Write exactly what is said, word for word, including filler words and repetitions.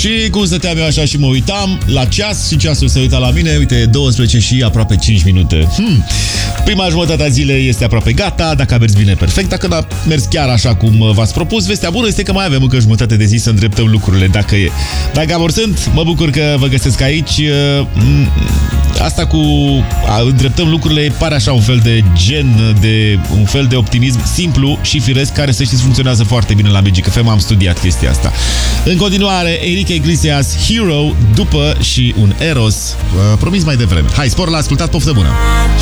Și cum stăteam eu așa și mă uitam la ceas și ceasul se uita la mine, uite, douăsprezece și aproape cinci minute. Hmm. Prima jumătate a zilei este aproape gata, dacă a mers bine, perfect. Dacă n-a mers chiar așa cum v-ați propus, vestea bună este că mai avem încă jumătate de zi să îndreptăm lucrurile, dacă e. Dacă amorsând, mă bucur că vă găsesc aici. Asta cu a, îndreptăm lucrurile pare așa un fel de gen, de un fel de optimism simplu și firesc, care, să știți, funcționează foarte bine la Magic F M. Am studiat chestia asta. În continuare, Enrique Iglesias, Hero, după și un Eros, uh, promis mai devreme. Hai, spor, l-a ascultat, poftă bună!